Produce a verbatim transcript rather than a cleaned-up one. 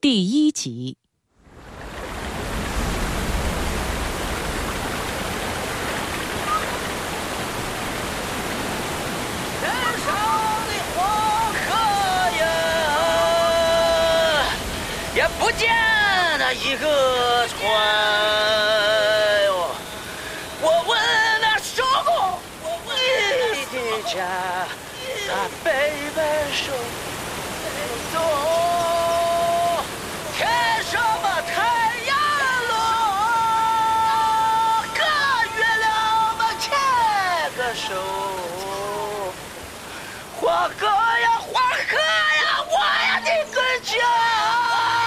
第一集。 人生的黄河呀，也不见那一个船哟。我问那守候你的家，他背背手走。天什么太阳落，可月亮们牵个手，黄河。